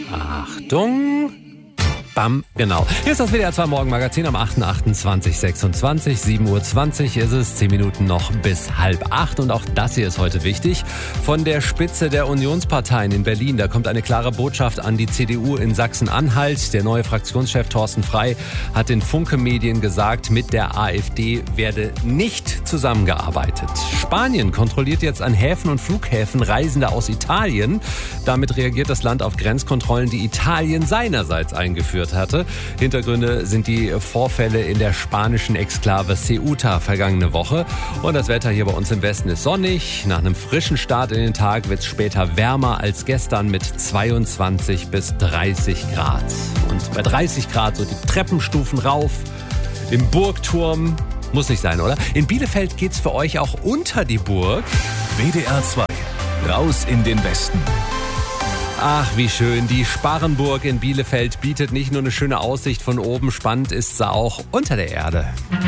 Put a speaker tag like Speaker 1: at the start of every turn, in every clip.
Speaker 1: Achtung. Bam, genau. Hier ist das WDR 2 Morgenmagazin am 8.28.26, 7.20 Uhr ist es, 10 Minuten noch bis 7:30 und auch das hier ist heute wichtig. Von der Spitze der Unionsparteien in Berlin, da kommt eine klare Botschaft an die CDU in Sachsen-Anhalt. Der neue Fraktionschef Thorsten Frey hat den Funke-Medien gesagt, mit der AfD werde nicht zusammengearbeitet. Spanien kontrolliert jetzt an Häfen und Flughäfen Reisende aus Italien. Damit reagiert das Land auf Grenzkontrollen, die Italien seinerseits eingeführt hatte. Hintergründe sind die Vorfälle in der spanischen Exklave Ceuta vergangene Woche. Und das Wetter hier bei uns im Westen ist sonnig. Nach einem frischen Start in den Tag wird es später wärmer als gestern mit 22 bis 30 Grad. Und bei 30 Grad so die Treppenstufen rauf im Burgturm. Muss nicht sein, oder? In Bielefeld geht's für euch auch unter die Burg.
Speaker 2: WDR 2. Raus in den Westen.
Speaker 1: Ach, wie schön. Die Sparrenburg in Bielefeld bietet nicht nur eine schöne Aussicht von oben, spannend ist sie auch unter der Erde.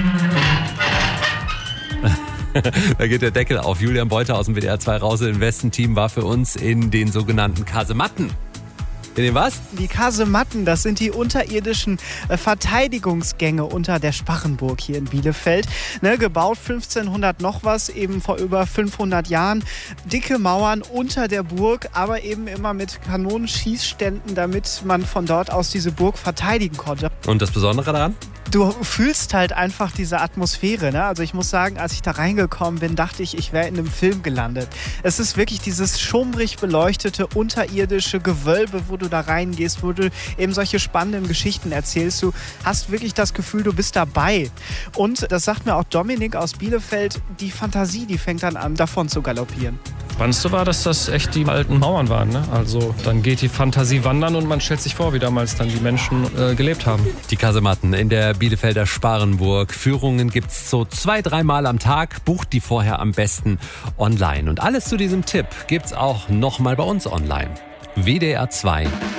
Speaker 1: Da geht der Deckel auf. Julian Beuter aus dem WDR 2 Raus in den Westen-Team war für uns in den sogenannten Kasematten. In den was?
Speaker 3: Die Kasematten, das sind die unterirdischen Verteidigungsgänge unter der Sparrenburg hier in Bielefeld. Gebaut 1500 noch was, eben vor über 500 Jahren. Dicke Mauern unter der Burg, aber eben immer mit Kanonenschießständen, damit man von dort aus diese Burg verteidigen konnte.
Speaker 1: Und das Besondere daran?
Speaker 3: Du fühlst halt einfach diese Atmosphäre. Also ich muss sagen, als ich da reingekommen bin, dachte ich wäre in einem Film gelandet. Es ist wirklich dieses schummrig beleuchtete, unterirdische Gewölbe, wo du da reingehst, wo du eben solche spannenden Geschichten erzählst. Du hast wirklich das Gefühl, du bist dabei. Und das sagt mir auch Dominik aus Bielefeld, die Fantasie, die fängt dann an, davon zu galoppieren.
Speaker 4: Spannendste war, dass das echt die alten Mauern waren. Also dann geht die Fantasie wandern und man stellt sich vor, wie damals dann die Menschen gelebt haben.
Speaker 1: Die Kasematten in der Bielefelder Sparrenburg. Führungen gibt's so 2-3 Mal am Tag. Bucht die vorher am besten online. Und alles zu diesem Tipp gibt's auch nochmal bei uns online. WDR 2